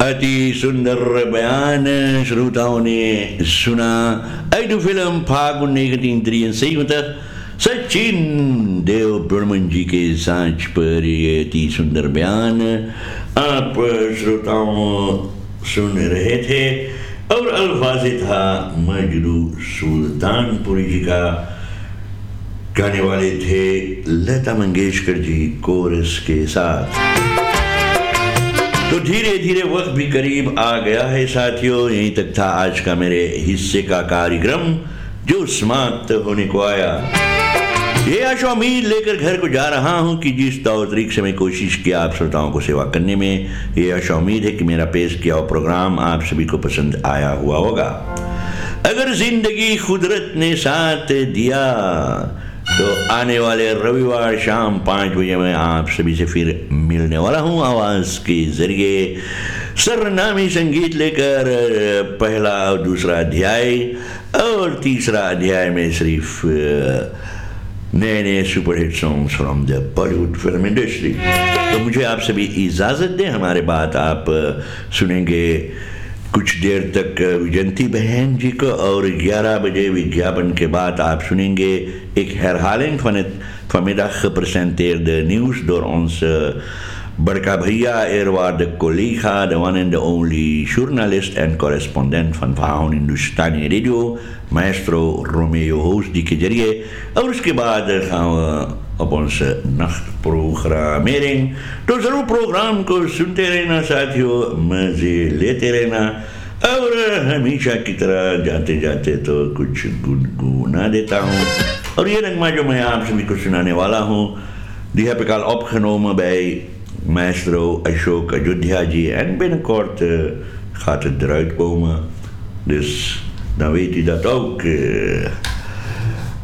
अति सुंदर बयान श्रोताओं ने सुना. Uit de film फागुन 1973 सचिन देव बर्मन जी के सांच पर ये अति सुंदर बयान आप श्रोताओं सुन रहे थे. और अल्फाज था मजरू सुल्तानपुरी जी का. गाने वाले थे लता मंगेशकर जी कोरस के साथ. तो धीरे धीरे वक्त भी करीब आ गया है साथियों. यहीं तक था आज का मेरे हिस्से का कार्यक्रम जो समाप्त होने को आया. ये आशा उम्मीद लेकर घर को जा रहा हूं कि जिस तौर तरीके से मैं कोशिश किया आप श्रोताओं को सेवा करने में, ये आशा उम्मीद है कि मेरा पेश किया हुआ प्रोग्राम आप सभी को पसंद आया हुआ होगा. अगर जिंदगी कुदरत ने साथ दिया तो आने वाले रविवार शाम 5 बजे मैं आप सभी से फिर मिलने वाला हूं आवाज के जरिए सरनामी संगीत लेकर. पहला और दूसरा अध्याय और तीसरा अध्याय में सिर्फ नए नए superhit songs from the Bollywood film industry. तो मुझे आप सभी इजाज़त दें. हमारे बात आप सुनेंगे कुछ देर तक विजंती बहन जी को और 11 बजे विज्ञापन के बाद आप सुनेंगे एक herhaling van het vanmiddag gepresenteerde nieuws door onze Barka Bhaiya, eerwaarde collega, de one and the only journalist en correspondent van Vahan Hindustani Radio, maestro Romeo Hoosdi के जरिए. और उसके बाद op onze nachtprogrammering. तो जरूर प्रोग्राम को सुनते रहना साथियों, मजे लेते रहना और हमेशा की तरह जाते जाते तो कुछ गुनगुना देता हूँ. और ये नगमा जो मैं आप सभी को सुनाने वाला हूँ, die heb ik al opgenomen bij maestro Ashok Ayodhya ji en binnenkort gaat het eruit komen. Dus dan weet u dat ook.